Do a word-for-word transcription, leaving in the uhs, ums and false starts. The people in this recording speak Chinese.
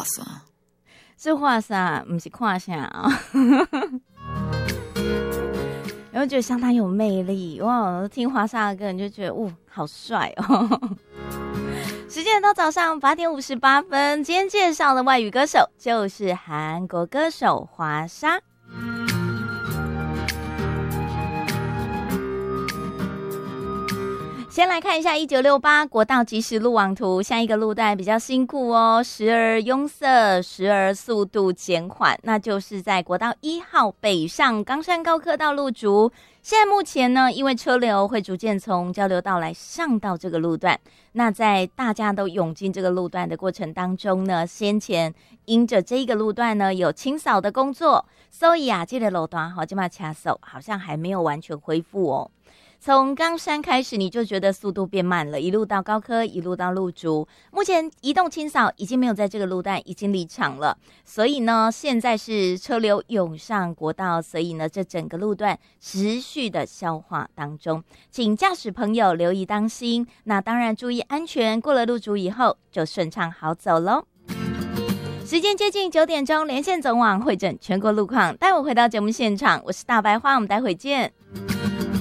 沙， 是画啥，不是胯下啊。然后觉得相当有魅力哇！听华莎的歌，你就觉得，哇，好帅哦！时间到早上八点五十八分，今天介绍的外语歌手就是韩国歌手华莎。先来看一下一九六八国道即时路网图，下一个路段比较辛苦哦，时而拥塞，时而速度减缓，那就是在国道一号北上冈山高科道路竹。现在目前呢，因为车流会逐渐从交流道来上到这个路段，那在大家都涌进这个路段的过程当中呢，先前因着这一个路段呢有清扫的工作，所以啊，这个路段好，这么掐手好像还没有完全恢复哦。从冈山开始，你就觉得速度变慢了，一路到高科，一路到路竹。目前移动清扫已经没有在这个路段，已经离场了。所以呢，现在是车流涌上国道，所以呢，这整个路段持续的消化当中，请驾驶朋友留意当心。那当然注意安全，过了路竹以后就顺畅好走咯。时间接近九点钟，连线总网会诊全国路况，带我回到节目现场，我是大白花，我们待会见。